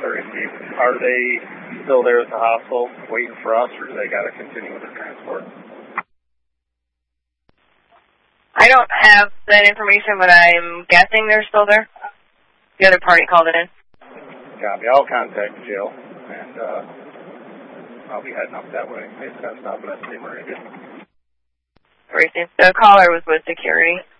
Are they still there at the hospital waiting for us, or do they got to continue with the transport? I don't have that information, but I'm guessing they're still there. The other party called it in. Copy. I'll contact the jail, and I'll be heading up that way. Maybe that's not what I'm saying. The caller was with security.